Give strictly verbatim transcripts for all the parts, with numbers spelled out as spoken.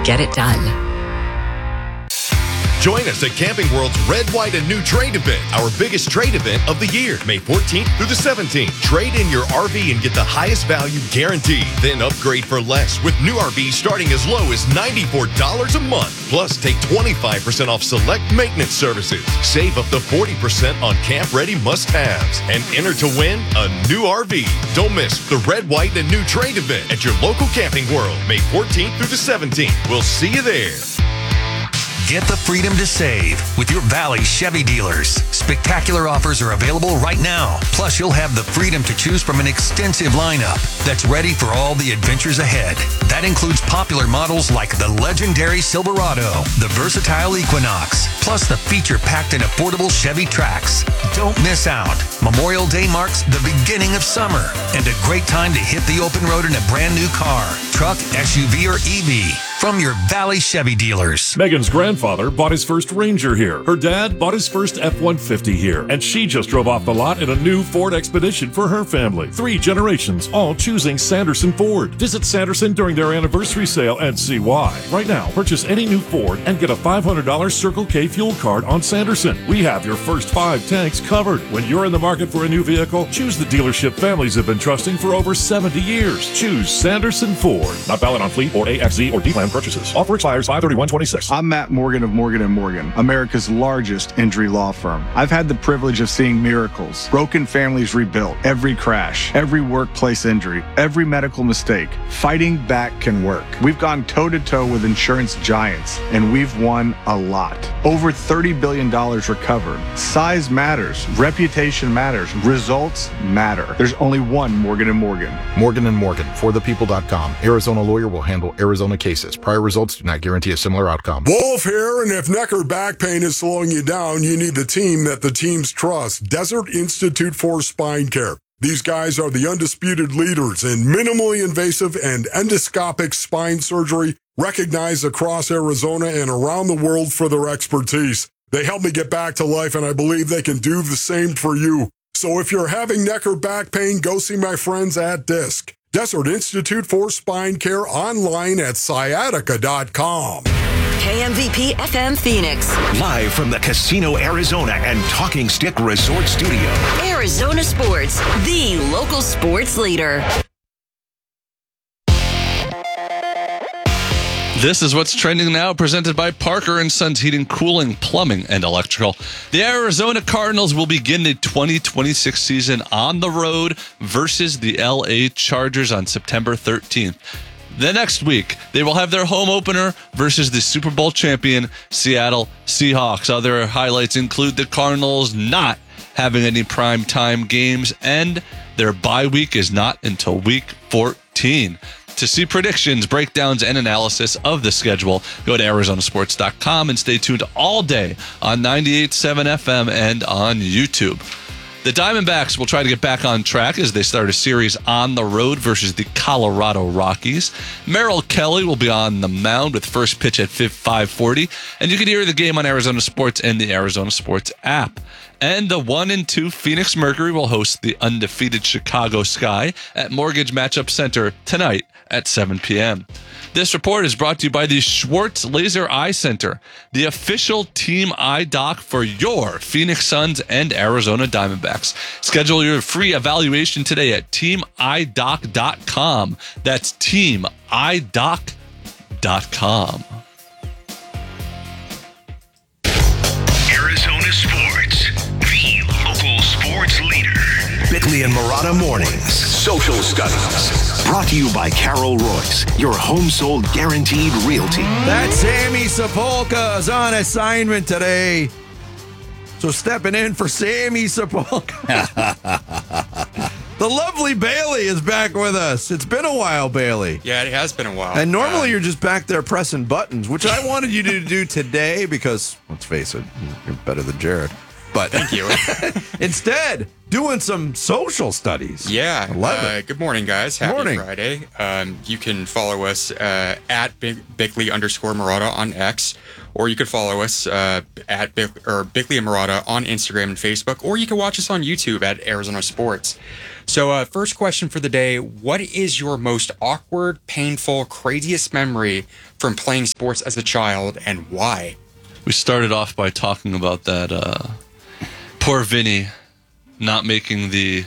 get it done. Join us at Camping World's Red, White, and New Trade event, our biggest trade event of the year, May fourteenth through the seventeenth. Trade in your R V and get the highest value guaranteed. Then upgrade for less with new R Vs starting as low as ninety-four dollars a month. Plus, take twenty-five percent off select maintenance services. Save up to forty percent on camp-ready must-haves. And enter to win a new R V. Don't miss the Red, White, and New Trade event at your local Camping World, May fourteenth through the seventeenth. We'll see you there. Get the freedom to save with your Valley Chevy dealers. Spectacular offers are available right now. Plus, you'll have the freedom to choose from an extensive lineup that's ready for all the adventures ahead. That includes popular models like the legendary Silverado, the versatile Equinox, plus the feature-packed and affordable Chevy Trax. Don't miss out. Memorial Day marks the beginning of summer and a great time to hit the open road in a brand new car, truck, S U V, or E V. From your Valley Chevy dealers. Megan's grandfather bought his first Ranger here. Her dad bought his first F one fifty here. And she just drove off the lot in a new Ford Expedition for her family. Three generations, all choosing Sanderson Ford. Visit Sanderson during their anniversary sale and see why. Right now, purchase any new Ford and get a five hundred dollars Circle K fuel card on Sanderson. We have your first five tanks covered. When you're in the market for a new vehicle, choose the dealership families have been trusting for over seventy years. Choose Sanderson Ford. Not valid on fleet or A X Z or D-Plan purchases. Offer expires five thirty-one twenty-six. I'm Matt Morgan of Morgan and Morgan, America's largest injury law firm. I've had the privilege of seeing miracles, broken families rebuilt, every crash, every workplace injury, every medical mistake. Fighting back can work. We've gone toe-to-toe with insurance giants, and we've won a lot. Over thirty billion dollars recovered. Size matters. Reputation matters. Results matter. There's only one Morgan and Morgan. Morgan and Morgan, for the people dot com. Arizona lawyer will handle Arizona cases. Prior results do not guarantee a similar outcome. Wolf here, and if neck or back pain is slowing you down, you need the team that the teams trust. Desert Institute for Spine Care. These guys are the undisputed leaders in minimally invasive and endoscopic spine surgery, recognized across Arizona and around the world for their expertise. They helped me get back to life, and I believe they can do the same for you. So if you're having neck or back pain, go see my friends at Disc. Desert Institute for Spine Care, online at sciatica dot com. K M V P F M Phoenix. Live from the Casino Arizona and Talking Stick Resort Studio. Arizona Sports, the local sports leader. This is what's trending now, presented by Parker and Sons Heating, Cooling, Plumbing, and Electrical. The Arizona Cardinals will begin the twenty twenty-six season on the road versus the L A Chargers on September thirteenth. The next week, they will have their home opener versus the Super Bowl champion Seattle Seahawks. Other highlights include the Cardinals not having any primetime games, and their bye week is not until week fourteen. To see predictions, breakdowns, and analysis of the schedule, go to Arizona Sports dot com and stay tuned all day on ninety-eight point seven F M and on YouTube. The Diamondbacks will try to get back on track as they start a series on the road versus the Colorado Rockies. Merrill Kelly will be on the mound with first pitch at five forty, and you can hear the game on Arizona Sports and the Arizona Sports app. And the one and two Phoenix Mercury will host the undefeated Chicago Sky at Mortgage Matchup Center tonight at seven p.m. This report is brought to you by the Schwartz Laser Eye Center, the official team eye doc for your Phoenix Suns and Arizona Diamondbacks. Schedule your free evaluation today at team eye doc dot com. That's team eye doc dot com. Arizona Sports, the local sports leader. Bickley and Murata Mornings, Social Studies. Brought to you by Carol Royce, your home sold guaranteed realty. That Sammy Sapolka is on assignment today. So stepping in for Sammy Sapolka. The lovely Bailey is back with us. It's been a while, Bailey. Yeah, it has been a while. And normally uh, you're just back there pressing buttons, which I wanted you to do today because, let's face it, you're better than Jared. but thank you. Instead, doing some social studies. Yeah. I love uh, it. Good morning, guys. Happy Morning. Friday. Um, you can follow us uh, at Bic- Bickley underscore Murata on X, or you could follow us uh, at Bic- or Bickley and Murata on Instagram and Facebook, or you can watch us on YouTube at Arizona Sports. So, uh, first question for the day: what is your most awkward, painful, craziest memory from playing sports as a child, and why? We started off by talking about that uh, poor Vinny not making the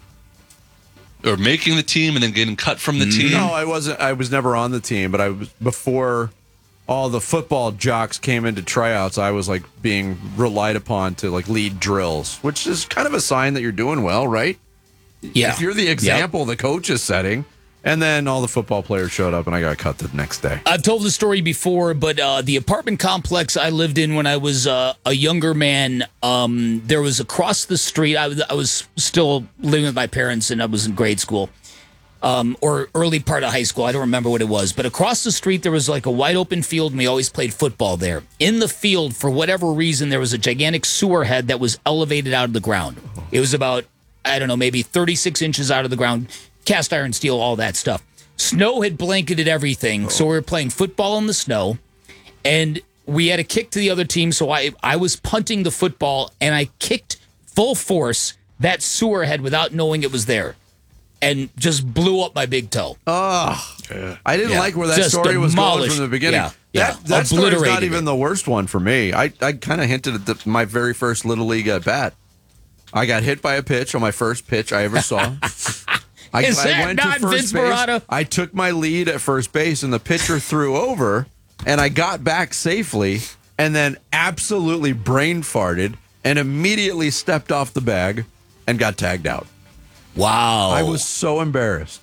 or making the team and then getting cut from the team. No, I wasn't. I was never on the team, but I was before all the football jocks came into tryouts. I was like being relied upon to like lead drills, which is kind of a sign that you're doing well, right? Yeah. If you're the example the coach is setting. And then all the football players showed up, and I got cut the next day. I've told the story before, but uh, the apartment complex I lived in when I was uh, a younger man, um, there was across the street. I was, I was still living with my parents, and I was in grade school, um, or early part of high school. I don't remember what it was. But across the street, there was like a wide open field, and we always played football there. In the field, for whatever reason, there was a gigantic sewer head that was elevated out of the ground. It was about, I don't know, maybe thirty-six inches out of the ground. Cast iron steel, all that stuff. Snow had blanketed everything, so we were playing football in the snow, and we had a kick to the other team, so I, I was punting the football, and I kicked full force that sewer head without knowing it was there, and just blew up my big toe. Oh, I didn't Yeah. like where that Just story was going demolished. from the beginning. Yeah, yeah. That, that story's not Obliterated even it. the worst one for me. I, I kind of hinted at the, my very first Little League at bat. I got hit by a pitch on my first pitch I ever saw. I, Is that I went not to first Vince base. Murata? I took my lead at first base, and the pitcher threw over, and I got back safely, and then absolutely brain farted, and immediately stepped off the bag and got tagged out. Wow. I was so embarrassed.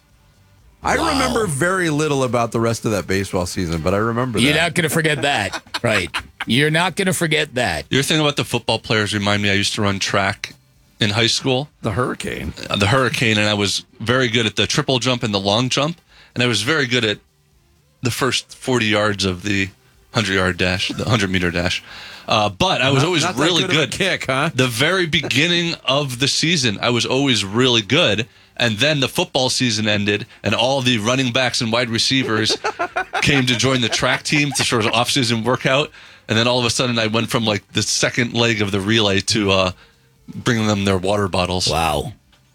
I Wow. remember very little about the rest of that baseball season, but I remember You're that. not going to forget that. Right. You're not going to forget that. Your thing about the football players remind me, I used to run track in high school. The Hurricane. Uh, the Hurricane, and I was very good at the triple jump and the long jump, and I was very good at the first forty yards of the hundred-yard dash, the hundred-meter dash. Uh, but I was Not- always not that really good of a good. kick, huh? The very beginning of the season, I was always really good. And then the football season ended, and all the running backs and wide receivers came to join the track team to sort of off-season workout. And then all of a sudden, I went from like the second leg of the relay to uh, bringing them their water bottles. Wow.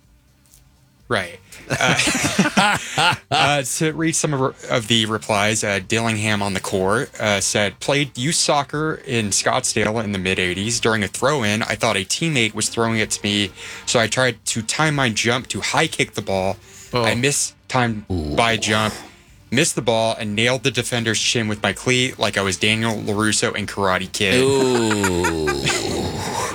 Right. Uh, uh, to read some of, of the replies, uh, Dillingham on the court uh, said, played youth soccer in Scottsdale in the mid-eighties. During a throw-in, I thought a teammate was throwing it to me, so I tried to time my jump to high-kick the ball. Oh. I missed time by jump, missed the ball, and nailed the defender's chin with my cleat like I was Daniel LaRusso in Karate Kid. Ooh.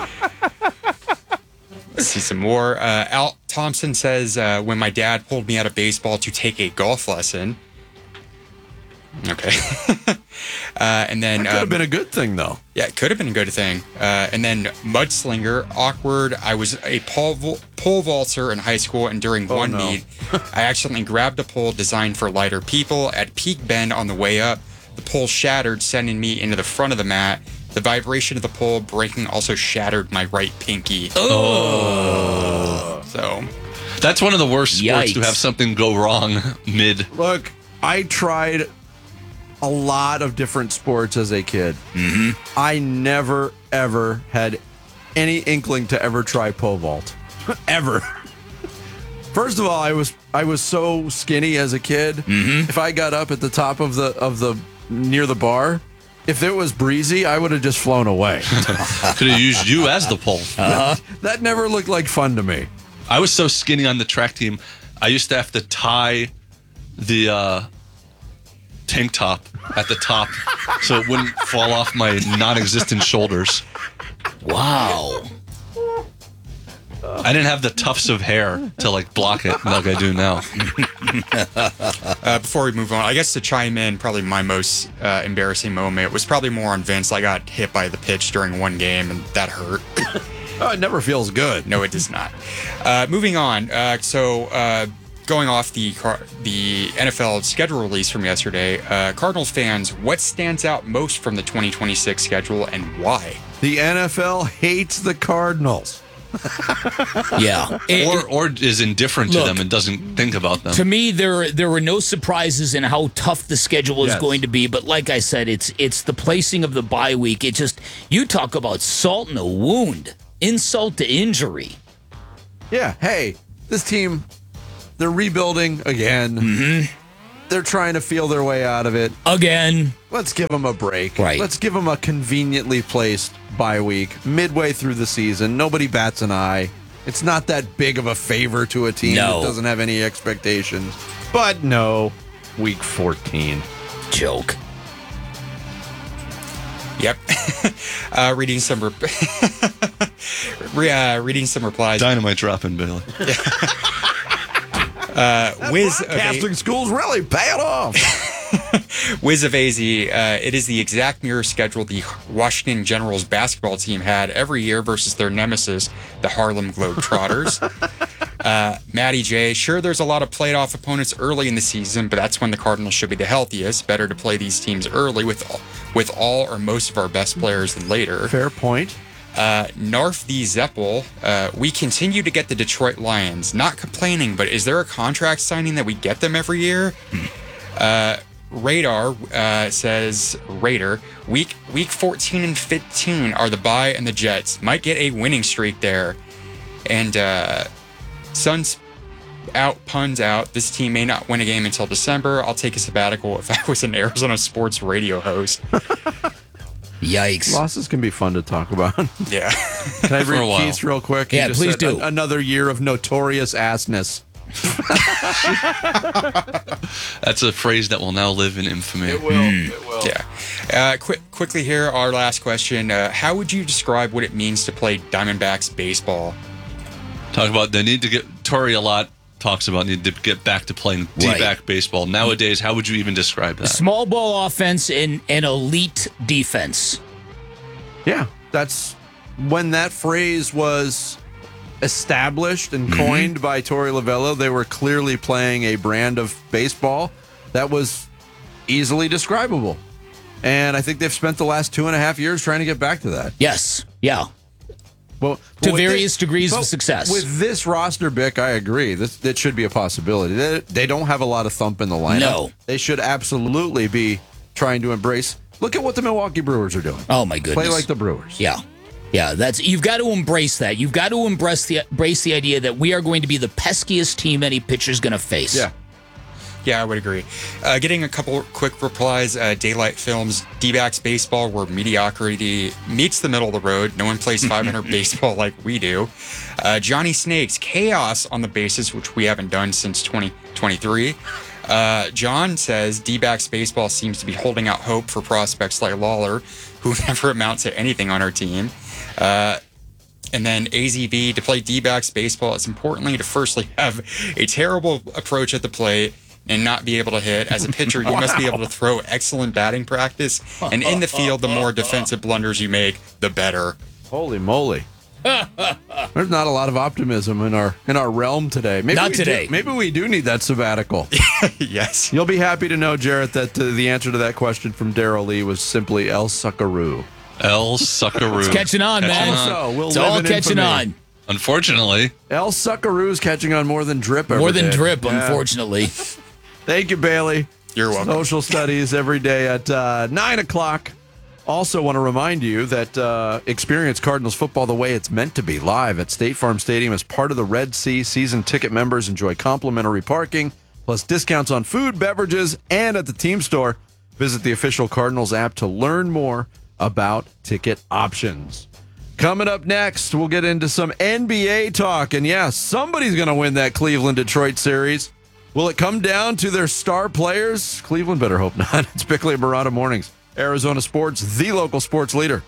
Let's see some more. Uh, Al Thompson says, uh, when my dad pulled me out of baseball to take a golf lesson. Okay. uh, and then. That could have um, been a good thing, though. Yeah, it could have been a good thing. Uh, and then Mudslinger, awkward. I was a pole, vo- pole vaulter in high school, and during Oh, one no. meet, I accidentally grabbed a pole designed for lighter people. At peak bend on the way up, the pole shattered, sending me into the front of the mat. The vibration of the pole breaking also shattered my right pinky. Oh. So That's one of the worst sports to Yikes. have something go wrong mid. Look, I tried a lot of different sports as a kid. Mm-hmm. I never, ever had any inkling to ever try pole vault. Ever. First of all, I was I was so skinny as a kid. Mm-hmm. If I got up at the top of the of the near the bar, if it was breezy, I would have just flown away. Could have used you as the pole. Uh-huh. That never looked like fun to me. I was so skinny on the track team, I used to have to tie the uh, tank top at the top so it wouldn't fall off my non-existent shoulders. Wow. I didn't have the tufts of hair to like block it like I do now. uh, before we move on, I guess to chime in, probably my most uh, embarrassing moment was probably more on Vince. I got hit by the pitch during one game, and that hurt. Oh, it never feels good. No, it does not. Uh, moving on. Uh, so, uh, going off the car, the N F L schedule release from yesterday, uh, Cardinals fans, what stands out most from the twenty twenty-six schedule and why? The N F L hates the Cardinals. Yeah. or or is indifferent Look, to them and doesn't think about them. To me, there there were no surprises in how tough the schedule is Yes. going to be. But like I said, it's it's the placing of the bye week. It just, you talk about salt in a wound, insult to injury. Yeah, hey, this team, they're rebuilding again. Mm-hmm. They're trying to feel their way out of it. Again. Let's give them a break. Right. Let's give them a conveniently placed bye week midway through the season. Nobody bats an eye. It's not that big of a favor to a team No. that doesn't have any expectations. But no, week fourteen. Joke. Yep. uh, reading some re- Re- uh, reading some replies. Dynamite dropping, Billy. Uh, Wiz Casting school's really paying off. Wiz of A Z, uh, it is the exact mirror schedule the Washington Generals basketball team had every year versus their nemesis, the Harlem Globetrotters. uh, Matty J, sure, there's a lot of playoff opponents early in the season, but that's when the Cardinals should be the healthiest. Better to play these teams early with all, with all or most of our best players than later. Fair point. Uh, Narf the Zeppel, uh, we continue to get the Detroit Lions. Not complaining, but is there a contract signing that we get them every year? Uh, Radar uh, says, Raider, week week fourteen and fifteen are the bye and the Jets. Might get a winning streak there. And uh, Suns out, puns out. This team may not win a game until December. I'll take a sabbatical if I was an Arizona sports radio host. Yikes. Losses can be fun to talk about. Yeah. Can I For a read while. Keith's real quick? He Yeah, just please said, do. "A- Another year of notorious assness. That's a phrase that will now live in infamy. It will. It will. Yeah. Uh, quick, quickly here, our last question. Uh, how would you describe what it means to play Diamondbacks baseball? Talk about they need to get Torrey a lot talks about need to get back to playing D-back baseball. Nowadays, how would you even describe that? Small ball offense and, and elite defense. Yeah, that's when that phrase was established and Mm-hmm. coined by Torey Lovello. They were clearly playing a brand of baseball that was easily describable. And I think they've spent the last two and a half years trying to get back to that. Yes. Yeah. Well, To with various this- degrees of but success. With this roster, Bick, I agree. This that should be a possibility. They, they don't have a lot of thump in the lineup. No. They should absolutely be trying to embrace. Look at what the Milwaukee Brewers are doing. Oh, my goodness. Play like the Brewers. Yeah. Yeah, that's you've got to embrace that. You've got to embrace the embrace the idea that we are going to be the peskiest team any pitcher's going to face. Yeah. Yeah, I would agree. Uh, getting a couple quick replies. Uh, Daylight Films, D-backs baseball where mediocrity meets the middle of the road. No one plays five hundred baseball like we do. Uh, Johnny Snakes, chaos on the bases, which we haven't done since twenty twenty-three. Uh, John says D-backs baseball seems to be holding out hope for prospects like Lawler, who never amount to anything on our team. Uh, and then A Z B, to play D-backs baseball, it's importantly to firstly have a terrible approach at the plate and not be able to hit. As a pitcher, you must be able to throw excellent batting practice. And in the field, the more defensive blunders you make, the better. Holy moly. There's not a lot of optimism in our in our realm today. Maybe Not we today. Do, maybe we do need that sabbatical. Yes. You'll be happy to know, Jarrett, that uh, the answer to that question from Daryl Lee was simply El Suckaroo. El Suckaroo. It's catching on, man. Also, we'll it's live all in catching infamy. on. Unfortunately, El Suckaroo's catching on more than Drip ever More than did. drip, Yeah. unfortunately. Thank you, Bailey. You're welcome. Social studies every day at uh, nine o'clock. Also want to remind you that uh, experience Cardinals football the way it's meant to be, live at State Farm Stadium as part of the Red Sea. Season ticket members enjoy complimentary parking, plus discounts on food, beverages, and at the team store. Visit the official Cardinals app to learn more about ticket options. Coming up next, we'll get into some N B A talk. And yeah, somebody's going to win that Cleveland-Detroit series. Will it come down to their star players? Cleveland better hope not. It's Bickley and Murata Mornings. Arizona Sports, the local sports leader.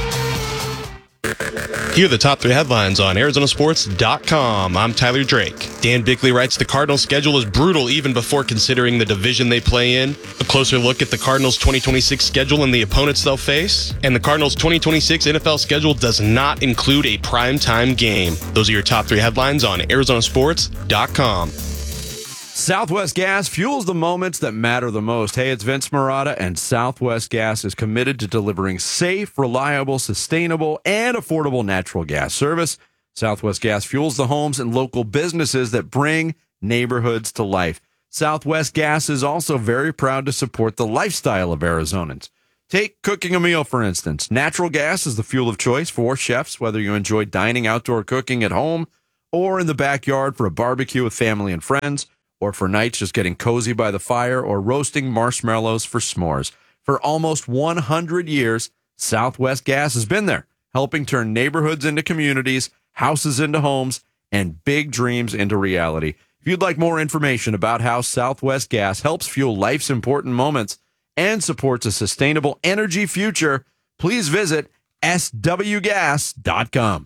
Here are the top three headlines on Arizona Sports dot com. I'm Tyler Drake. Dan Bickley writes, the Cardinals' schedule is brutal even before considering the division they play in. A closer look at the Cardinals' twenty twenty-six schedule and the opponents they'll face. And the Cardinals' twenty twenty-six N F L schedule does not include a primetime game. Those are your top three headlines on Arizona Sports dot com. Southwest Gas fuels the moments that matter the most. Hey, it's Vince Marotta, and Southwest Gas is committed to delivering safe, reliable, sustainable, and affordable natural gas service. Southwest Gas fuels the homes and local businesses that bring neighborhoods to life. Southwest Gas is also very proud to support the lifestyle of Arizonans. Take cooking a meal, for instance. Natural gas is the fuel of choice for chefs, whether you enjoy dining outdoor cooking at home or in the backyard for a barbecue with family and friends, or for nights just getting cozy by the fire or roasting marshmallows for s'mores. For almost one hundred years, Southwest Gas has been there, helping turn neighborhoods into communities, houses into homes, and big dreams into reality. If you'd like more information about how Southwest Gas helps fuel life's important moments and supports a sustainable energy future, please visit S W gas dot com.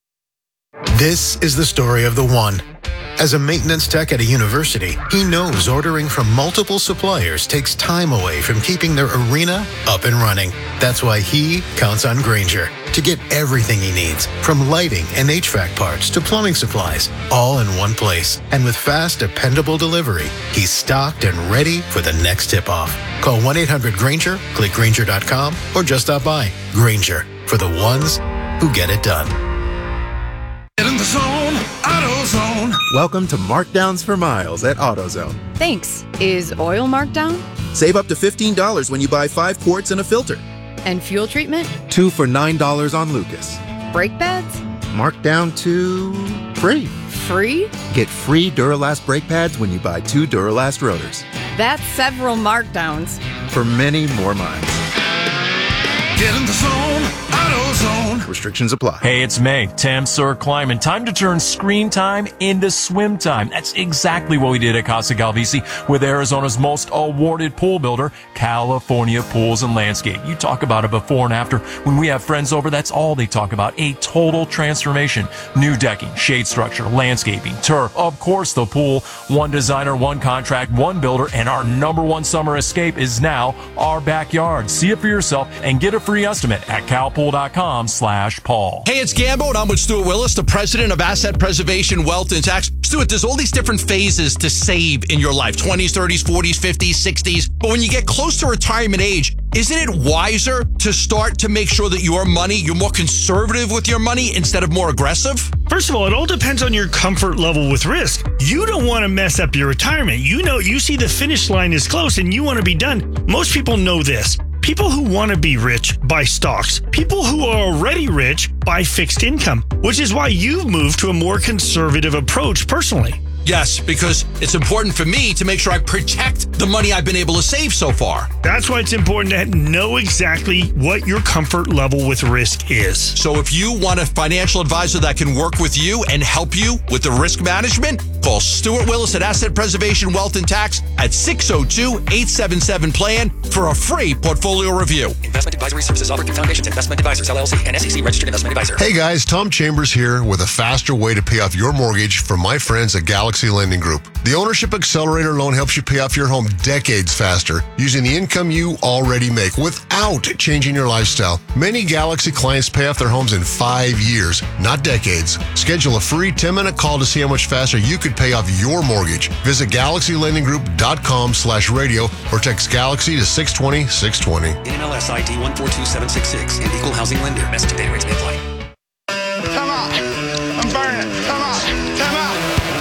This is the story of the one. As a maintenance tech at a university, he knows ordering from multiple suppliers takes time away from keeping their arena up and running. That's why he counts on Grainger to get everything he needs, from lighting and H V A C parts to plumbing supplies, all in one place. And with fast, dependable delivery, he's stocked and ready for the next tip-off. Call one eight hundred Grainger, click Grainger dot com, or just stop by. Grainger, for the ones who get it done. Get in the zone, AutoZone. Welcome to Markdowns for Miles at AutoZone. Thanks. Is oil marked down? Save up to fifteen dollars when you buy five quarts and a filter. And fuel treatment? Two for nine dollars on Lucas. Brake pads? Marked down to free. Free? Get free Duralast brake pads when you buy two Duralast rotors. That's several markdowns. For many more miles. Get in the zone, AutoZone. Restrictions apply. Hey, it's May. Tam Sir Kleiman. Time to turn screen time into swim time. That's exactly what we did at Casa Galvisi with Arizona's most awarded pool builder, California Pools and Landscape. You talk about a before and after. When we have friends over, that's all they talk about. A total transformation. New decking, shade structure, landscaping, turf. Of course, the pool. One designer, one contract, one builder, and our number one summer escape is now our backyard. See it for yourself and get a free estimate at calpool.com slash Paul. Hey, it's Gambo, and I'm with Stuart Willis, the president of Asset Preservation, Wealth, and Tax. Stuart, there's all these different phases to save in your life, twenties, thirties, forties, fifties, sixties. But when you get close to retirement age, isn't it wiser to start to make sure that your money, you're more conservative with your money instead of more aggressive? First of all, it all depends on your comfort level with risk. You don't want to mess up your retirement. You know, you see the finish line is close and you want to be done. Most people know this. People who want to be rich buy stocks. People who are already rich buy fixed income, which is why you've moved to a more conservative approach personally. Yes, because it's important for me to make sure I protect the money I've been able to save so far. That's why it's important to know exactly what your comfort level with risk is. So if you want a financial advisor that can work with you and help you with the risk management, call Stuart Willis at Asset Preservation, Wealth, and Tax at six oh two, eight seven seven, PLAN for a free portfolio review. Investment advisory services offered through Foundations Investment Advisors, L L C, and S E C registered investment advisor. Hey guys, Tom Chambers here with a faster way to pay off your mortgage from my friends at Galaxy Lending Group. The Ownership Accelerator loan helps you pay off your home decades faster using the income you already make without changing your lifestyle. Many Galaxy clients pay off their homes in five years, not decades. Schedule a free ten-minute call to see how much faster you could pay off your mortgage. Visit galaxy lending group dot com slash radio or text Galaxy to six twenty, six twenty. N M L S I D one four two seven six six and Equal Housing Lender. Message and data rates may apply. Come on. I'm burning. Come on. Come on.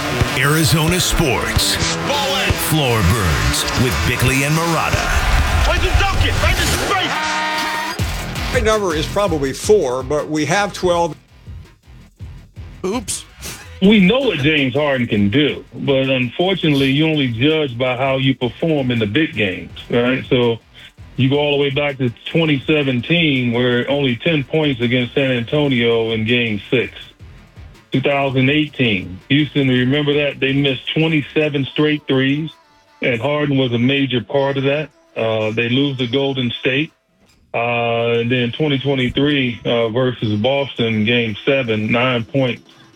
Arizona Sports. Ball in. Floor Burns with Bickley and Marotta. Where's the dunk it? Right in space. My number is probably four, but we have twelve. Oops. We know what James Harden can do, but unfortunately, you only judge by how you perform in the big games, right? So you go all the way back to twenty seventeen, where only ten points against San Antonio in Game Six. two thousand eighteen, Houston, remember that? They missed twenty-seven straight threes, and Harden was a major part of that. Uh, they lose to Golden State. Uh, and then twenty twenty-three uh, versus Boston, Game seven, nine points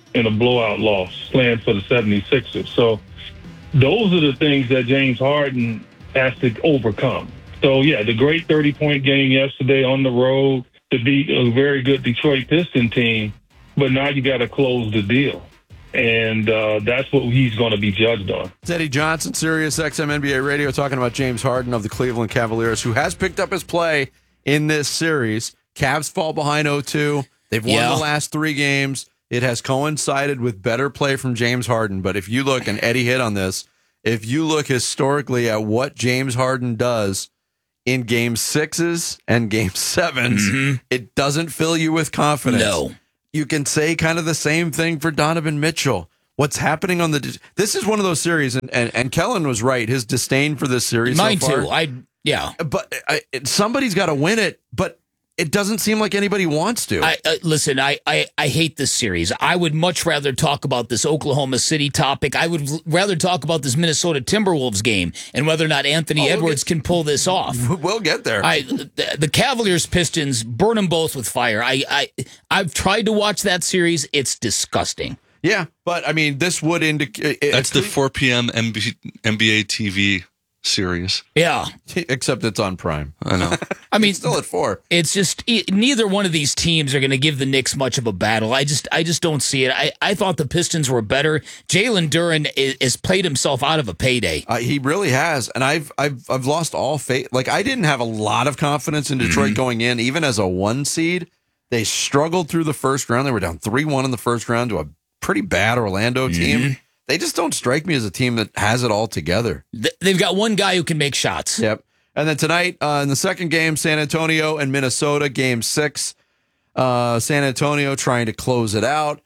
in a blowout loss playing for the seventy-sixers. So those are the things that James Harden has to overcome. So, yeah, the great thirty-point game yesterday on the road to beat a very good Detroit Pistons team, but now you got to close the deal. And uh, that's what he's going to be judged on. It's Eddie Johnson, Sirius X M N B A Radio, talking about James Harden of the Cleveland Cavaliers, who has picked up his play in this series. Cavs fall behind oh two. They've won Yeah. the last three games. It has coincided with better play from James Harden. But if you look, and Eddie hit on this, if you look historically at what James Harden does in game sixes and game sevens, Mm-hmm. it doesn't fill you with confidence. No. You can say kind of the same thing for Donovan Mitchell. What's happening on the... This is one of those series, and, and, and Kellen was right. His disdain for this series Mine so far. too. I yeah. But I, it, somebody's got to win it, but it doesn't seem like anybody wants to. I, uh, listen, I, I, I hate this series. I would much rather talk about this Oklahoma City topic. I would l- rather talk about this Minnesota Timberwolves game and whether or not Anthony Oh, we'll Edwards get- can pull this off. We'll get there. I, the, the Cavaliers Pistons, burn them both with fire. I, I, I've tried to watch that series. It's disgusting. Yeah, but I mean, this would indicate... That's the four p.m. N B A T V series. Yeah. Except it's on Prime. I know. I mean, still at four. It's just e- neither one of these teams are going to give the Knicks much of a battle. I just, I just don't see it. I, I thought the Pistons were better. Jalen Duren is, is played himself out of a payday. Uh, he really has, and I've, I've, I've lost all faith. Like, I didn't have a lot of confidence in Detroit Mm-hmm. going in, even as a one seed. They struggled through the first round. They were down three one in the first round to a pretty bad Orlando team. Mm-hmm. They just don't strike me as a team that has it all together. Th- They've got one guy who can make shots. Yep. And then tonight, uh, in the second game, San Antonio and Minnesota, game six. Uh, San Antonio trying to close it out.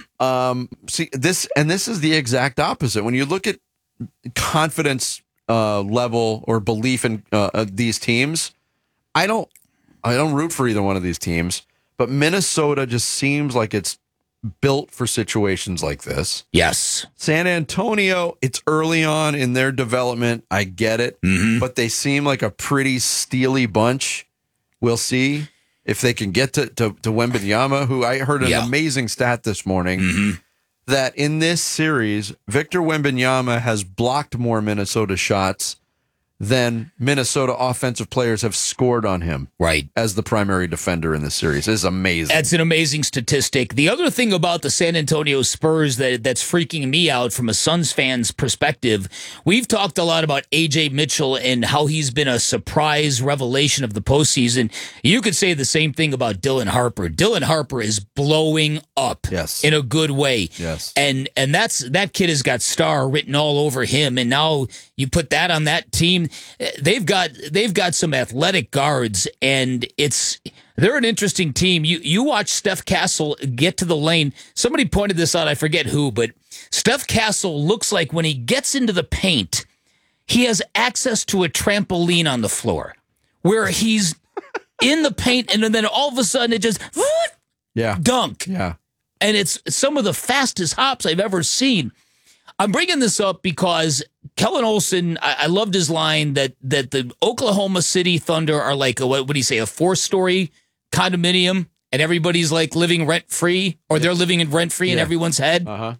Um, see this, and this is the exact opposite. When you look at confidence uh, level or belief in uh, uh, these teams, I don't, I don't root for either one of these teams. But Minnesota just seems like it's built for situations like this. Yes. San Antonio, it's early on in their development. I get it. Mm-hmm. But they seem like a pretty steely bunch. We'll see if they can get to, to, to Wembanyama, who I heard an Yeah. amazing stat this morning Mm-hmm. that in this series, Victor Wembanyama has blocked more Minnesota shots than Minnesota offensive players have scored on him. Right. As the primary defender in this series. This is amazing. That's an amazing statistic. The other thing about the San Antonio Spurs that that's freaking me out from a Suns fan's perspective, we've talked a lot about A J Mitchell and how he's been a surprise revelation of the postseason. You could say the same thing about Dylan Harper. Dylan Harper is blowing up yes. in a good way. Yes. And and that's that kid has got star written all over him. And now you put that on that team. They've got they've got some athletic guards, and it's they're an interesting team. You you watch Steph Castle get to the lane. Somebody pointed this out, I forget who, but Steph Castle looks like when he gets into the paint, he has access to a trampoline on the floor, where he's in the paint, and then all of a sudden it just yeah dunk. Yeah, and it's some of the fastest hops I've ever seen. I'm bringing this up because Kellen Olson, I, I loved his line that that the Oklahoma City Thunder are like a, what would he say, a four-story condominium, and everybody's like living rent-free, or they're living in rent-free in Yeah. everyone's head. Uh-huh.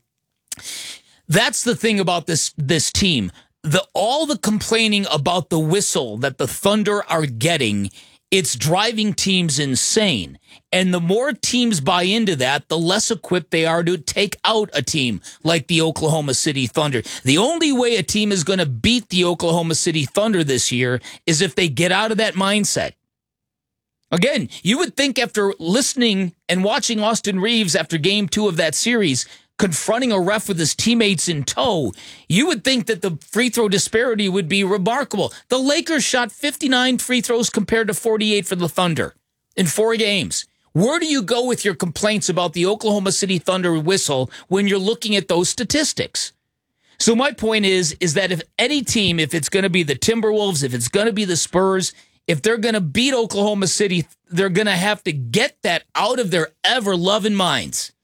That's the thing about this this team. The all the complaining about the whistle that the Thunder are getting, it's driving teams insane. And the more teams buy into that, the less equipped they are to take out a team like the Oklahoma City Thunder. The only way a team is going to beat the Oklahoma City Thunder this year is if they get out of that mindset. Again, you would think after listening and watching Austin Reeves after game two of that series, confronting a ref with his teammates in tow, you would think that the free throw disparity would be remarkable. The Lakers shot fifty-nine free throws compared to forty-eight for the Thunder in four games. Where do you go with your complaints about the Oklahoma City Thunder whistle when you're looking at those statistics? So my point is, is that if any team, if it's going to be the Timberwolves, if it's going to be the Spurs, if they're going to beat Oklahoma City, they're going to have to get that out of their ever-loving minds.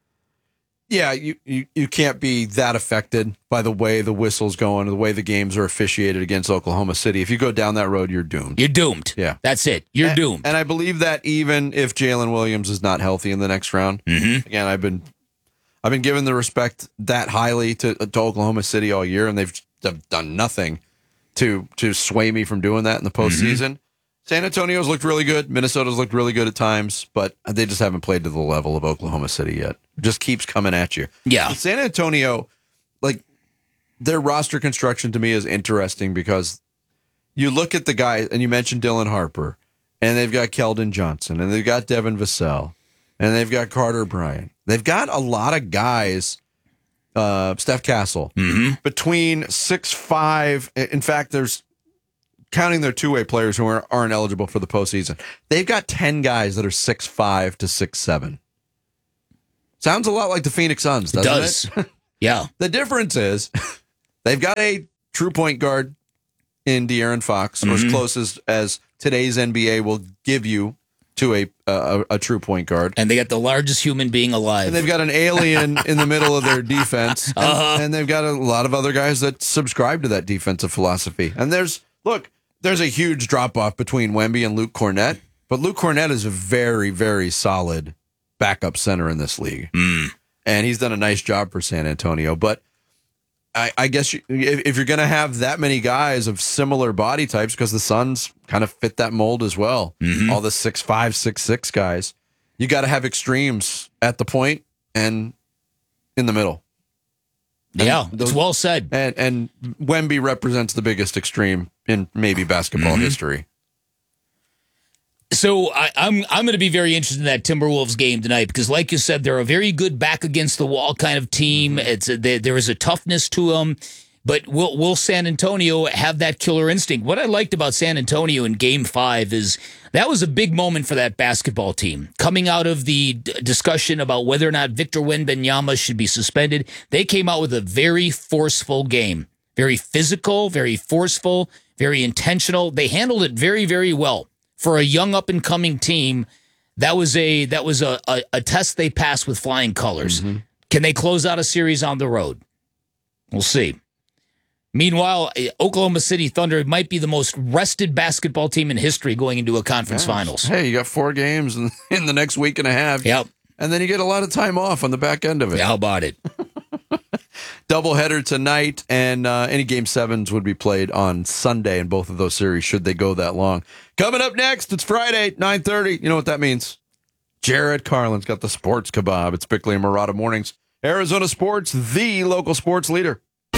Yeah, you, you, you can't be that affected by the way the whistle's going, the way the games are officiated against Oklahoma City. If you go down that road, you're doomed. You're doomed. Yeah. That's it. You're and, doomed. And I believe that even if Jalen Williams is not healthy in the next round, mm-hmm. again, I've been I've been giving the respect that highly to, to Oklahoma City all year, and they've, they've done nothing to to sway me from doing that in the postseason. Mm-hmm. San Antonio's looked really good. Minnesota's looked really good at times, but they just haven't played to the level of Oklahoma City yet. It just keeps coming at you. Yeah. San Antonio, like, their roster construction to me is interesting because you look at the guys, and you mentioned Dylan Harper, and they've got Keldon Johnson, and they've got Devin Vassell, and they've got Carter Bryant. They've got a lot of guys, uh, Steph Castle, mm-hmm. between six five. In fact, there's, counting their two-way players who are, aren't eligible for the postseason, they've got ten guys that are six five to six seven. Sounds a lot like the Phoenix Suns, doesn't it? Does. it? Yeah. The difference is they've got a true point guard in De'Aaron Fox, or Mm-hmm. as close as, as today's N B A will give you to a, a a true point guard. And they got the largest human being alive. And they've got an alien in the middle of their defense. And, Uh-huh. and they've got a lot of other guys that subscribe to that defensive philosophy. And there's, look, there's a huge drop-off between Wemby and Luke Cornett, but Luke Cornett is a very, very solid backup center in this league. Mm. And he's done a nice job for San Antonio. But I, I guess you, if, if you're going to have that many guys of similar body types, because the Suns kind of fit that mold as well, Mm-hmm. all the six five, six six guys, you got to have extremes at the point and in the middle. And Yeah, those- it's well said. And, and Wemby represents the biggest extreme in maybe basketball Mm-hmm. history. So I, I'm I'm going to be very interested in that Timberwolves game tonight because, like you said, they're a very good back against the wall kind of team. It's a, they, there is a toughness to them, but will will San Antonio have that killer instinct? What I liked about San Antonio in Game Five is that was a big moment for that basketball team. Coming out of the d- discussion about whether or not Victor Wembanyama should be suspended, they came out with a very forceful game, very physical, very forceful, very intentional. They handled it very, very well. For a young up and coming team, that was a that was a, a, a test they passed with flying colors. Mm-hmm. Can they close out a series on the road? We'll see. Meanwhile, Oklahoma City Thunder might be the most rested basketball team in history going into a conference Yes. finals. Hey, you got four games in, in the next week and a half. Yep. And then you get a lot of time off on the back end of it. How about it? Doubleheader tonight, and uh, any game sevens would be played on Sunday in both of those series, should they go that long. Coming up next, it's Friday, nine thirty. You know what that means? Jared Carlin's got the Sports Kebab. It's Bickley and Murata Mornings. Arizona Sports, the local sports leader.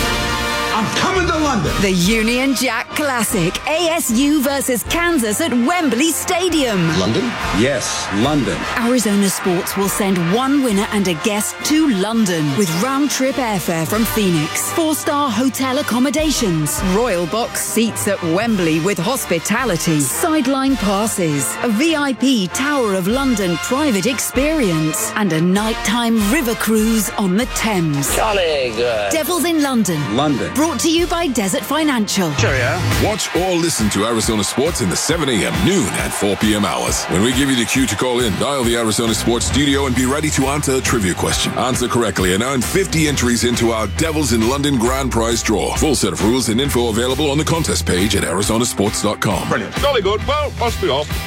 I'm coming to London. The Union Jack Classic. A S U versus Kansas at Wembley Stadium. London? Yes, London. Arizona Sports will send one winner and a guest to London with round-trip airfare from Phoenix, four-star hotel accommodations, royal box seats at Wembley with hospitality, sideline passes, a V I P Tower of London private experience, and a nighttime river cruise on the Thames. Jolly good. Devils in London. London. Brought to you by Desert Financial. Watch or listen to Arizona Sports in the seven a.m., noon, and four p.m. hours. When we give you the cue to call in, dial the Arizona Sports studio and be ready to answer a trivia question. Answer correctly and earn fifty entries into our Devils in London grand prize draw. Full set of rules and info available on the contest page at arizona sports dot com. Brilliant. Jolly good. Well, must be off.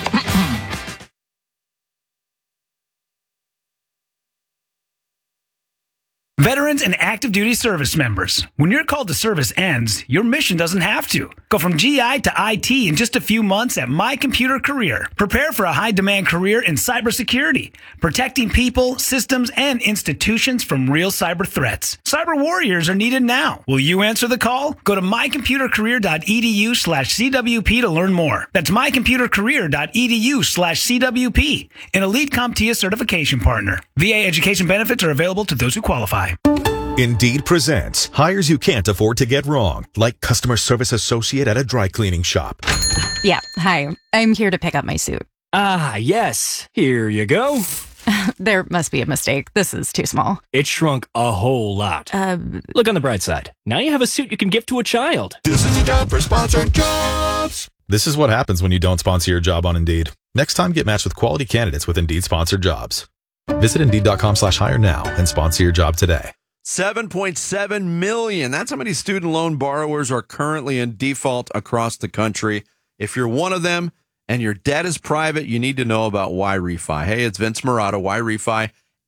Veterans and active duty service members, when your call to service ends, your mission doesn't have to. Go from G I to I T in just a few months at My Computer Career. Prepare for a high-demand career in cybersecurity, protecting people, systems, and institutions from real cyber threats. Cyber warriors are needed now. Will you answer the call? Go to my computer career dot e d u slash c w p to learn more. That's my computer career dot e d u slash c w p, an Elite CompTIA certification partner. V A education benefits are available to those who qualify. Indeed presents hires you can't afford to get wrong, like customer service associate at a dry cleaning shop. Yeah, hi. I'm here to pick up my suit. Ah, yes. Here you go. There must be a mistake. This is too small. It shrunk a whole lot. Uh, Look on the bright side. Now you have a suit you can give to a child. This is the time for sponsored jobs. This is what happens when you don't sponsor your job on Indeed. Next time, get matched with quality candidates with Indeed sponsored jobs. Visit Indeed.com slash hire now and sponsor your job today. seven point seven million. That's how many student loan borrowers are currently in default across the country. If you're one of them and your debt is private, you need to know about Y Refi. Hey, it's Vince Murata, Y Refi,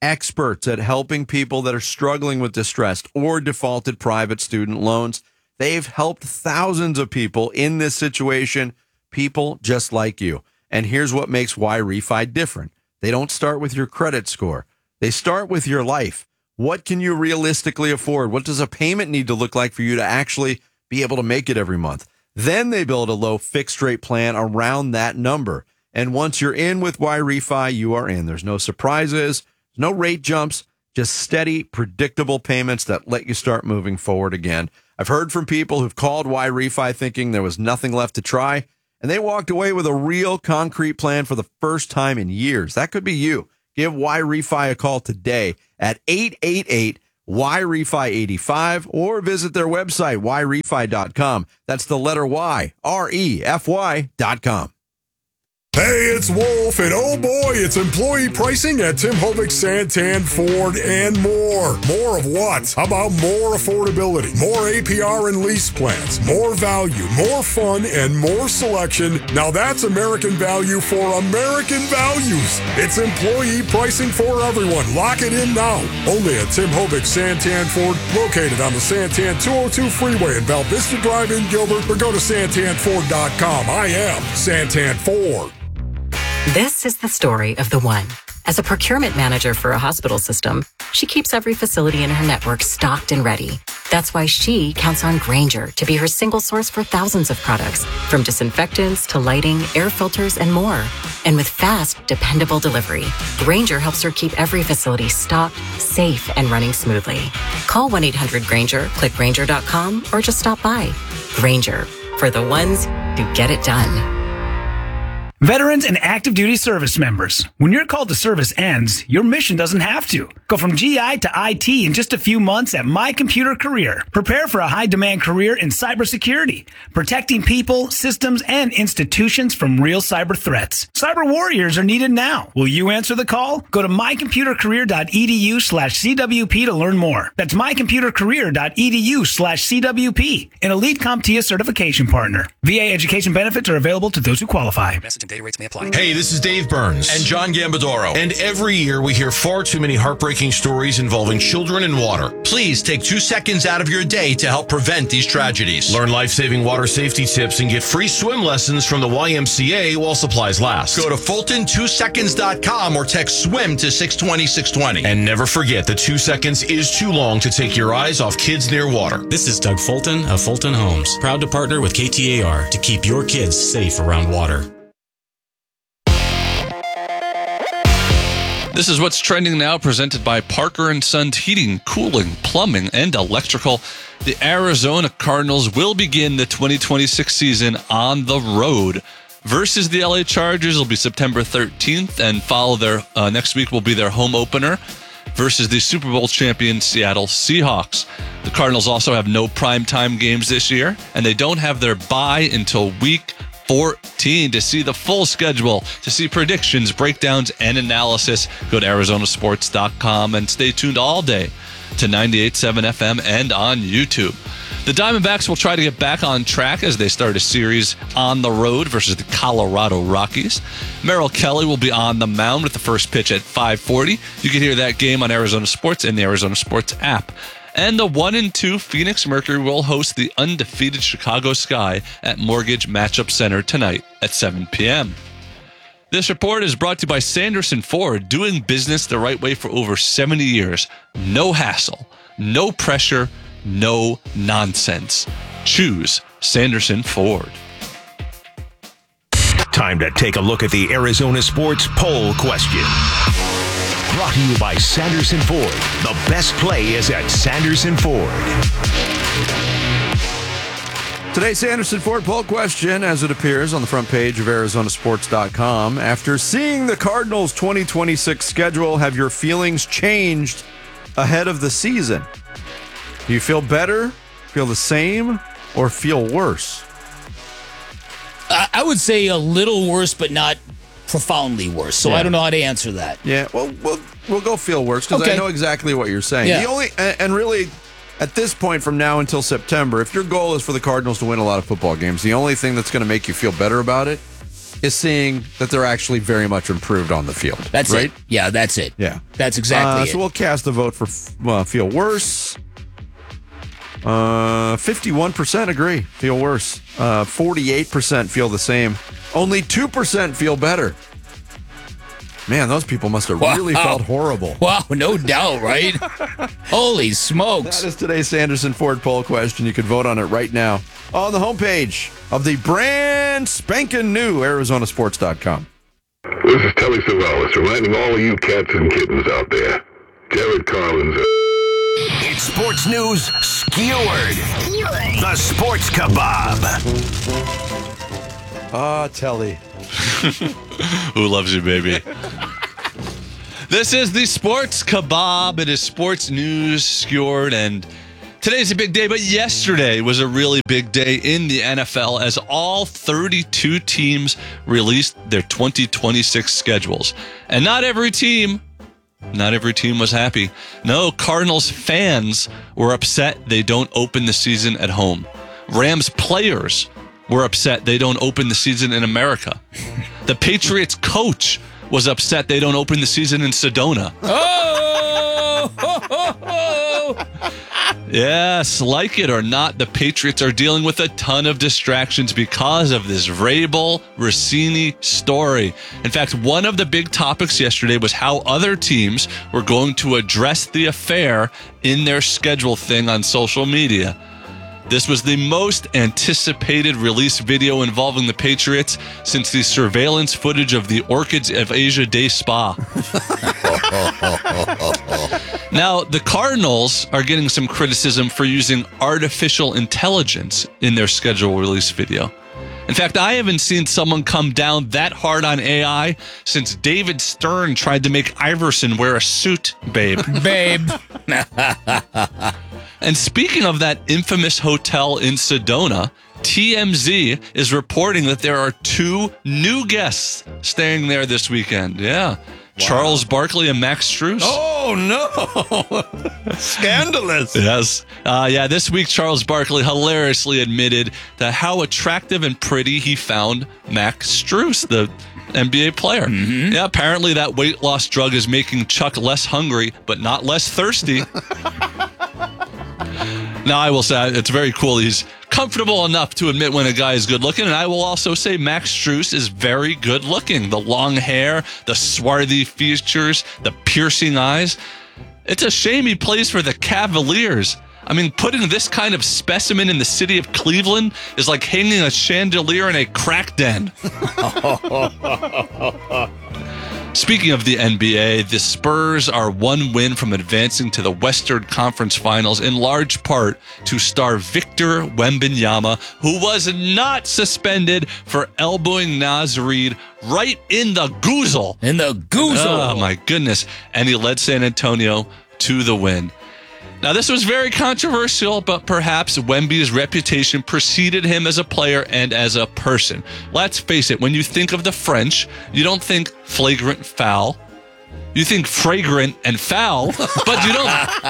experts at helping people that are struggling with distressed or defaulted private student loans. They've helped thousands of people in this situation, people just like you. And here's what makes Y-Refi different. They don't start with your credit score. They start with your life. What can you realistically afford? What does a payment need to look like for you to actually be able to make it every month? Then they build a low fixed rate plan around that number. And once you're in with Y-Refi, you are in. There's no surprises, no rate jumps, just steady, predictable payments that let you start moving forward again. I've heard from people who've called Y-Refi thinking there was nothing left to try, and they walked away with a real concrete plan for the first time in years. That could be you. Give Y-Refi a call today at eight eight eight Y R E F I eighty-five or visit their website, Y refi dot com. That's the letter Y, R E F Y dot com. Hey, it's Wolf, and oh boy, it's employee pricing at Tim Hovick, Santan, Ford, and more. More of what? How about more affordability, more A P R and lease plans, more value, more fun, and more selection? Now that's American value for American values. It's employee pricing for everyone. Lock it in now. Only at Tim Hovick, Santan, Ford, located on the Santan two oh two freeway in Val Vista Drive in Gilbert, or go to santan ford dot com. I am Santan Ford. This is the story of the one. As a procurement manager for a hospital system, she keeps every facility in her network stocked and ready. That's why she counts on Grainger to be her single source for thousands of products, from disinfectants to lighting, air filters, and more. And with fast, dependable delivery, Grainger helps her keep every facility stocked, safe, and running smoothly. Call one eight hundred Grainger, click Grainger dot com, or just stop by. Grainger, for the ones who get it done. Veterans and active duty service members. When your call to service ends, your mission doesn't have to. Go from G I to I T in just a few months at My Computer Career. Prepare for a high-demand career in cybersecurity, protecting people, systems, and institutions from real cyber threats. Cyber warriors are needed now. Will you answer the call? Go to my computer career dot e d u slash c w p to learn more. That's my computer career dot e d u slash c w p, an elite CompTIA certification partner. V A education benefits are available to those who qualify. Data rates may apply. Hey, this is Dave Burns and John Gambadoro. And every year we hear far too many heartbreaking stories involving children and water. Please take two seconds out of your day to help prevent these tragedies. Learn life-saving water safety tips and get free swim lessons from the Y M C A while supplies last. Go to Fulton two seconds dot com or text SWIM to six twenty six twenty. And never forget that two seconds is too long to take your eyes off kids near water. This is Doug Fulton of Fulton Homes, proud to partner with K T A R to keep your kids safe around water. This is what's trending now, presented by Parker and Sons Heating, Cooling, Plumbing, and Electrical. The Arizona Cardinals will begin the twenty twenty-six season on the road versus the L A Chargers. It'll be September thirteenth, and follow their uh, next week will be their home opener versus the Super Bowl champion Seattle Seahawks. The Cardinals also have no primetime games this year, and they don't have their bye until week fourteen. To see the full schedule, to see predictions, breakdowns, and analysis, go to arizona sports dot com and stay tuned all day to ninety-eight point seven F M and on YouTube. The Diamondbacks will try to get back on track as they start a series on the road versus the Colorado Rockies. Merrill Kelly will be on the mound with the first pitch at five forty. You can hear that game on Arizona Sports and the Arizona Sports app. And the one and two Phoenix Mercury will host the undefeated Chicago Sky at Mortgage Matchup Center tonight at seven p.m. This report is brought to you by Sanderson Ford, doing business the right way for over seventy years. No hassle, no pressure, no nonsense. Choose Sanderson Ford. Time to take a look at the Arizona Sports Poll Question. Brought to you by Sanderson Ford. The best play is at Sanderson Ford. Today's Sanderson Ford poll question, as it appears on the front page of arizona sports dot com. After seeing the Cardinals' twenty twenty-six schedule, have your feelings changed ahead of the season? Do you feel better, feel the same, or feel worse? I would say a little worse, but not profoundly worse. So yeah. I don't know how to answer that. Yeah, well, we'll, we'll go feel worse because okay. I know exactly what you're saying. Yeah. The only and really, at this point from now until September, if your goal is for the Cardinals to win a lot of football games, the only thing that's going to make you feel better about it is seeing that they're actually very much improved on the field. That's right? it. Yeah, that's it. Yeah. That's exactly uh, it. So we'll cast a vote for uh, feel worse. Uh, fifty-one percent agree, feel worse. Uh, forty-eight percent feel the same. Only two percent feel better. Man, those people must have Wow. really felt horrible. Wow, no doubt, right? Holy smokes. That is today's Sanderson Ford poll question. You can vote on it right now on the homepage of the brand spanking new Arizona Sports dot com. This is Telly Savalas reminding all of you cats and kittens out there. Jared Carlin's a... It's sports news skewered. The Sports Kebab. Ah, Telly. Who loves you, baby? This is the Sports Kebab. It is sports news skewered, and today's a big day, but yesterday was a really big day in the N F L as all thirty-two teams released their twenty twenty-six schedules. And not every team, not every team was happy. No, Cardinals fans were upset they don't open the season at home. Rams players were upset they don't open the season in America. The Patriots coach was upset they don't open the season in Sedona. Oh! Ho, ho, ho. Yes, like it or not, the Patriots are dealing with a ton of distractions because of this Vrabel Rossini story. In fact, one of the big topics yesterday was how other teams were going to address the affair in their schedule thing on social media. This was the most anticipated release video involving the Patriots since the surveillance footage of the Orchids of Asia Day Spa. Now, the Cardinals are getting some criticism for using artificial intelligence in their schedule release video. In fact, I haven't seen someone come down that hard on A I since David Stern tried to make Iverson wear a suit, babe. Babe. And speaking of that infamous hotel in Sedona, T M Z is reporting that there are two new guests staying there this weekend. Yeah. Wow. Charles Barkley and Max Strus. Oh, no. Scandalous. Yes. Uh, yeah, this week, Charles Barkley hilariously admitted that how attractive and pretty he found Max Strus, the N B A player. Mm-hmm. Yeah, apparently that weight loss drug is making Chuck less hungry, but not less thirsty. Now, I will say it's very cool. He's comfortable enough to admit when a guy is good looking. And I will also say Max Strus is very good looking. The long hair, the swarthy features, the piercing eyes. It's a shame he plays for the Cavaliers. I mean, putting this kind of specimen in the city of Cleveland is like hanging a chandelier in a crack den. Speaking of the N B A, the Spurs are one win from advancing to the Western Conference Finals, in large part to star Victor Wembanyama, who was not suspended for elbowing Naz Reid right in the goozle. In the goozle. Oh, my goodness. And he led San Antonio to the win. Now, this was very controversial, but perhaps Wemby's reputation preceded him as a player and as a person. Let's face it, when you think of the French, you don't think flagrant foul. You think fragrant and foul, but you don't...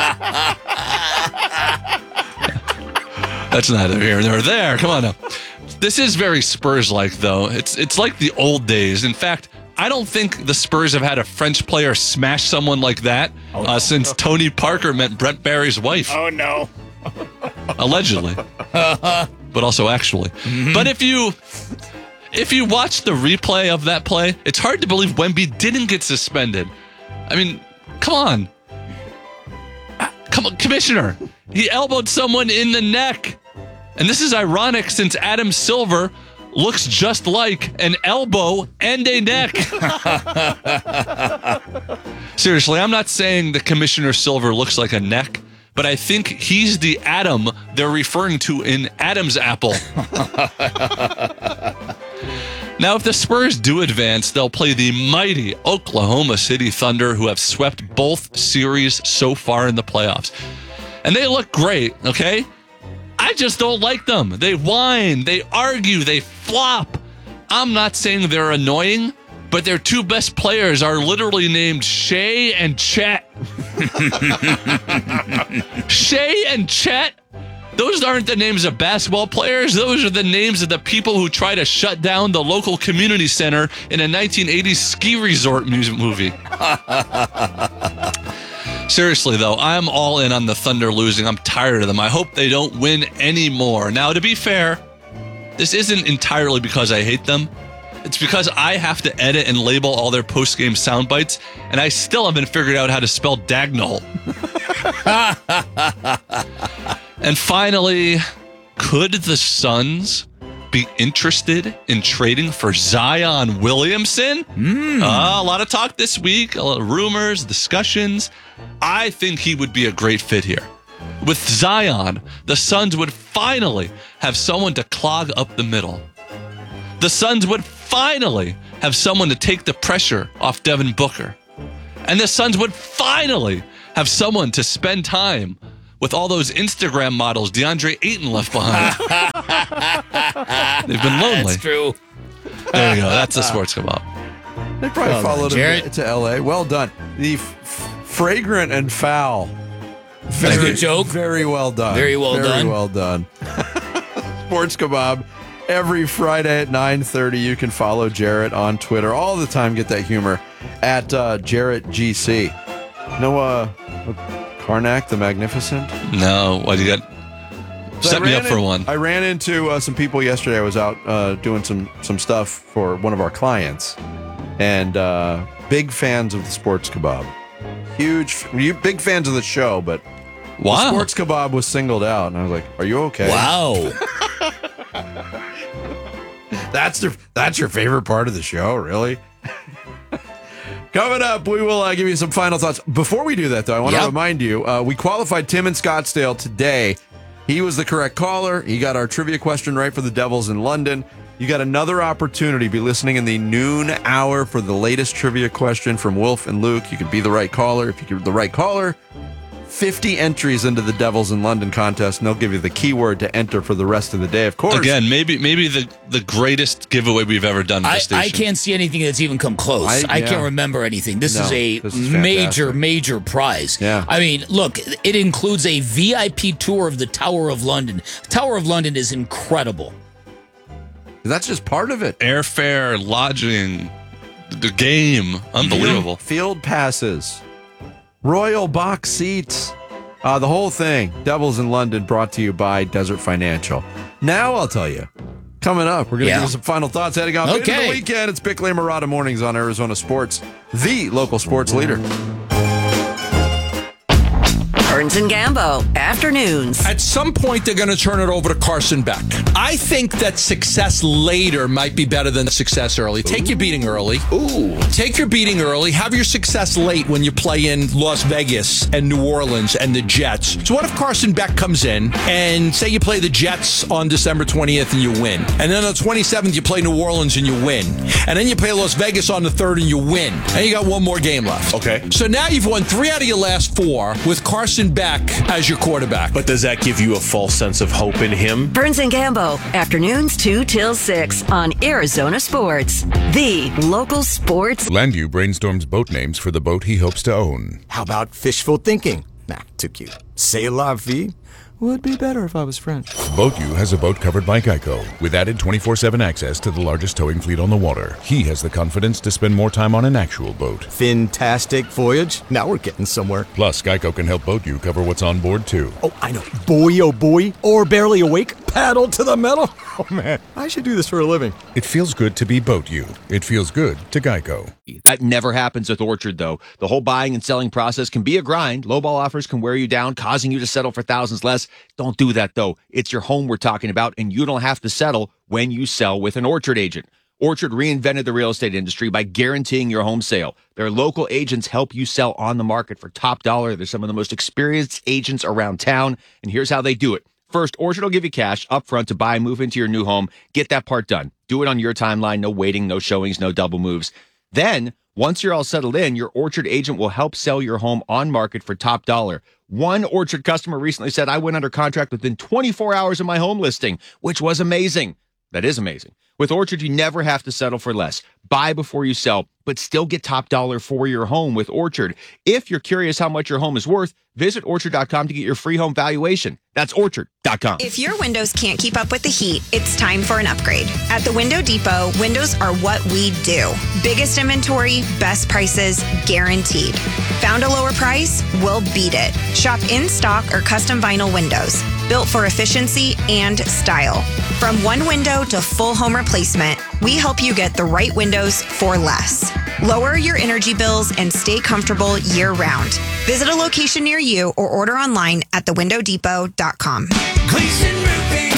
That's neither here nor there. Come on now. This is very Spurs-like, though. It's, it's like the old days. In fact, I don't think the Spurs have had a French player smash someone like that oh, no. uh, since Tony Parker met Brent Barry's wife. Oh, no. Allegedly. But also actually. Mm-hmm. But if you if you watch the replay of that play, it's hard to believe Wemby didn't get suspended. I mean, come on. Come on, Commissioner. He elbowed someone in the neck. And this is ironic since Adam Silver looks just like an elbow and a neck. Seriously, I'm not saying the Commissioner Silver looks like a neck, but I think he's the Adam they're referring to in Adam's apple. Now, if the Spurs do advance, they'll play the mighty Oklahoma City Thunder, who have swept both series so far in the playoffs. And they look great, okay? I just don't like them. They whine, they argue, they flop. I'm not saying they're annoying, but their two best players are literally named Shea and Chet. Shea and Chet Those aren't the names of basketball players. Those are the names of the people who try to shut down the local community center in a nineteen eighties ski resort music movie. Seriously, though, I'm all in on the Thunder losing. I'm tired of them. I hope they don't win anymore. Now, to be fair, this isn't entirely because I hate them. It's because I have to edit and label all their post-game sound bites, and I still haven't figured out how to spell Dagnall. And finally, could the Suns be interested in trading for Zion Williamson? Mm. Uh, a lot of talk this week, a lot of rumors, discussions. I think he would be a great fit here. With Zion, the Suns would finally have someone to clog up the middle. The Suns would finally have someone to take the pressure off Devin Booker. And the Suns would finally have someone to spend time with all those Instagram models DeAndre Ayton left behind. They've been lonely. That's true. There you go. That's the sports come up. They probably Well followed done, him to L A. Well done. The f- fragrant and foul. That's a good joke. Very well done. Very well very done. Very well done. Sports Kebab. Every Friday at nine thirty, you can follow Jarrett on Twitter. All the time, get that humor at uh, Jarrett G C. No, uh, Karnak the Magnificent? No. What do you got? So Set me up in, for one. I ran into uh, some people yesterday. I was out uh, doing some some stuff for one of our clients, and uh, big fans of the Sports Kebab. Huge, you big fans of the show, but wow. the Sports Kebab was singled out, and I was like, "Are you okay?" Wow. That's the that's your favorite part of the show, really? Coming up, we will uh, give you some final thoughts. Before we do that, though, I want to Yep. remind you, uh, we qualified Tim in Scottsdale today. He was the correct caller. He got our trivia question right for the Devils in London. You got another opportunity. Be listening in the noon hour for the latest trivia question from Wolf and Luke. You could be the right caller. If you're the right caller, fifty entries into the Devils in London contest, and they'll give you the keyword to enter for the rest of the day, of course. Again, maybe maybe the, the greatest giveaway we've ever done at the I, station. I can't see anything that's even come close. I- I, yeah. can't remember anything. This No, is a this is major, fantastic. major prize. Yeah. I mean, look, it includes a V I P tour of the Tower of London. Tower of London is incredible. That's just part of it. Airfare, lodging, the game. Unbelievable. Field passes, royal box seats, uh, the whole thing. Devils in London brought to you by Desert Financial. Now I'll tell you. Coming up, we're going to Yeah. give you some final thoughts heading off into Okay. the weekend. It's Bickley and Murata Mornings on Arizona Sports, the local sports leader. Burns and Gambo, afternoons. At some point, they're going to turn it over to Carson Beck. I think that success later might be better than success early. Take your beating early. Ooh. Take your beating early. Have your success late when you play in Las Vegas and New Orleans and the Jets. So what if Carson Beck comes in and say you play the Jets on December twentieth and you win. And then on the twenty-seventh, you play New Orleans and you win. And then you play Las Vegas on the third and you win. And you got one more game left. Okay. So now you've won three out of your last four with Carson Beck as your quarterback. But does that give you a false sense of hope in him? Burns and Gambo, afternoons two till six on Arizona Sports, the local sports. Landu brainstorms boat names for the boat he hopes to own. How about fishful thinking? Nah, too cute. C'est la vie would be better if I was French. BoatU has a boat covered by Geico with added twenty-four seven access to the largest towing fleet on the water. He has the confidence to spend more time on an actual boat. Fantastic voyage. Now we're getting somewhere. Plus, Geico can help BoatU cover what's on board, too. Oh, I know. Boy, oh boy. Or barely awake. Paddle to the metal. Oh, man. I should do this for a living. It feels good to be BoatU. It feels good to Geico. That never happens with Orchard, though. The whole buying and selling process can be a grind. Lowball offers can wear you down, causing you to settle for thousands less. Don't do that, though. It's your home we're talking about, and you don't have to settle when you sell with an Orchard agent. Orchard reinvented the real estate industry by guaranteeing your home sale. Their local agents help you sell on the market for top dollar. They're some of the most experienced agents around town, and here's how they do it. First, Orchard will give you cash up front to buy and move into your new home. Get that part done. Do it on your timeline. No waiting, no showings, no double moves. Then, once you're all settled in, your Orchard agent will help sell your home on market for top dollar. One Orchard customer recently said, I went under contract within twenty-four hours of my home listing, which was amazing. That is amazing. With Orchard, you never have to settle for less. Buy before you sell, but still get top dollar for your home with Orchard. If you're curious how much your home is worth, visit orchard dot com to get your free home valuation. That's orchard dot com. If your windows can't keep up with the heat, it's time for an upgrade. At the Window Depot, windows are what we do. Biggest inventory, best prices, guaranteed. Found a lower price? We'll beat it. Shop in stock or custom vinyl windows, built for efficiency and style. From one window to full home replacement, we help you get the right windows for less. Lower your energy bills and stay comfortable year-round. Visit a location near you or order online at the window depot dot com. Gleason Roofing.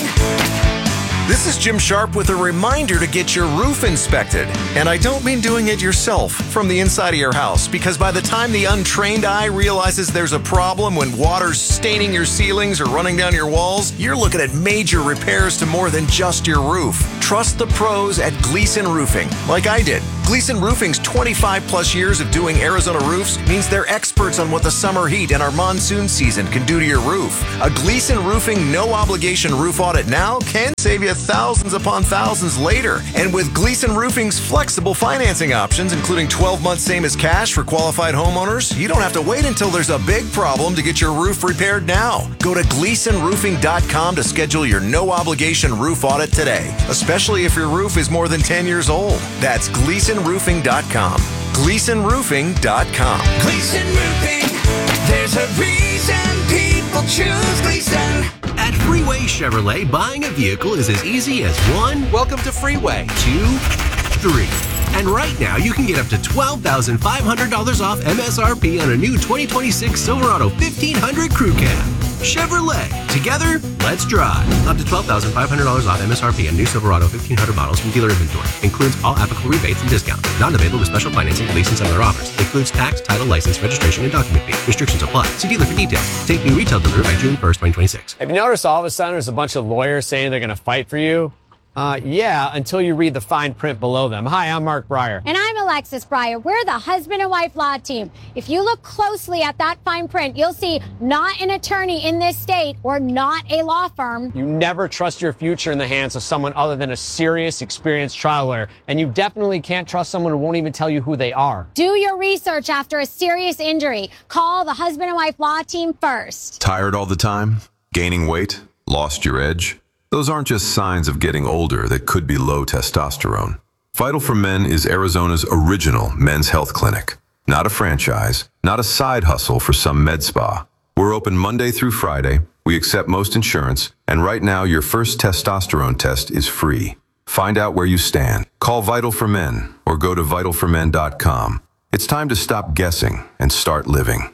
This is Jim Sharp with a reminder to get your roof inspected. And I don't mean doing it yourself from the inside of your house, because by the time the untrained eye realizes there's a problem when water's staining your ceilings or running down your walls, you're looking at major repairs to more than just your roof. Trust the pros at Gleason Roofing, like I did. Gleason Roofing's twenty-five plus years of doing Arizona roofs means they're experts on what the summer heat and our monsoon season can do to your roof. A Gleason Roofing no-obligation roof audit now can save you thousands upon thousands later. And with Gleason Roofing's flexible financing options, including twelve months same as cash for qualified homeowners, you don't have to wait until there's a big problem to get your roof repaired now. Go to gleason roofing dot com to schedule your no-obligation roof audit today, especially if your roof is more than ten years old. That's gleason roofing dot com. gleason roofing dot com. Gleason Roofing, there's a reason people choose Gleason. At Freeway Chevrolet, buying a vehicle is as easy as one. Welcome to Freeway. Two, three. And right now, you can get up to twelve thousand five hundred dollars off M S R P on a new twenty twenty-six Silverado fifteen hundred Crew Cab. Chevrolet. Together, let's drive. Up to twelve thousand five hundred dollars off M S R P on new Silverado fifteen hundred models from dealer inventory. Includes all applicable rebates and discounts. Not available with special financing, lease, and some other offers. Includes tax, title, license, registration, and document fee. Restrictions apply. See dealer for details. Take new retail delivery by June first, twenty twenty-six. Have you noticed all of a sudden there's a bunch of lawyers saying they're going to fight for you? Uh, yeah, until you read the fine print below them. Hi, I'm Mark Breyer. And I'm Alexis Breyer. We're the husband and wife law team. If you look closely at that fine print, you'll see not an attorney in this state or not a law firm. You never trust your future in the hands of someone other than a serious, experienced trial lawyer. And you definitely can't trust someone who won't even tell you who they are. Do your research after a serious injury. Call the husband and wife law team first. Tired all the time? Gaining weight? Lost your edge? Those aren't just signs of getting older that could be low testosterone. Vital for Men is Arizona's original men's health clinic. Not a franchise, not a side hustle for some med spa. We're open Monday through Friday. We accept most insurance. And right now, your first testosterone test is free. Find out where you stand. Call Vital for Men or go to vital for men dot com. It's time to stop guessing and start living.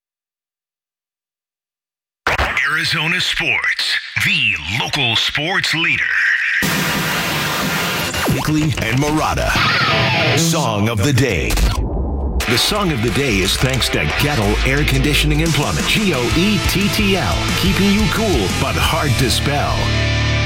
Arizona Sports, the local sports leader. Bickley and Murata. Song of the Day. The Song of the Day is thanks to Gettle Air Conditioning and Plumbing. G O E T T L. Keeping you cool, but hard to spell.